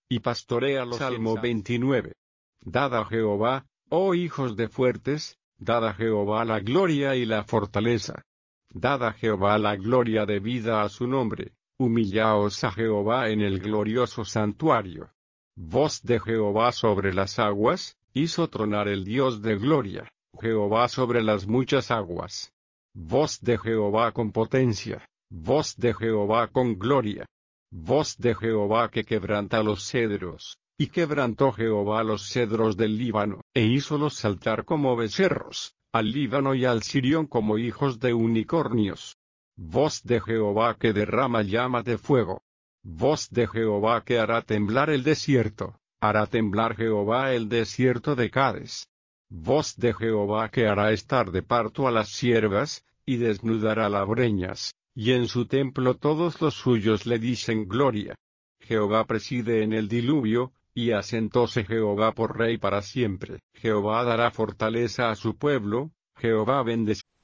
y pastoréalos. Salmo 29. Dad a Jehová, oh hijos de fuertes, dad a Jehová la gloria y la fortaleza. Dad a Jehová la gloria debida a su nombre, humillaos a Jehová en el glorioso santuario. Voz de Jehová sobre las aguas, hizo tronar el Dios de gloria, Jehová sobre las muchas aguas. Voz de Jehová con potencia, voz de Jehová con gloria. Voz de Jehová que quebranta los cedros, y quebrantó Jehová los cedros del Líbano, e hízolos saltar como becerros, al Líbano y al Sirión como hijos de unicornios. Voz de Jehová que derrama llama de fuego. Voz de Jehová que hará temblar el desierto, hará temblar Jehová el desierto de Cades. Voz de Jehová que hará estar de parto a las siervas, y desnudará las breñas, y en su templo todos los suyos le dicen gloria. Jehová preside en el diluvio, y asentóse Jehová por rey para siempre. Jehová dará fortaleza a su pueblo, Jehová bendecirá.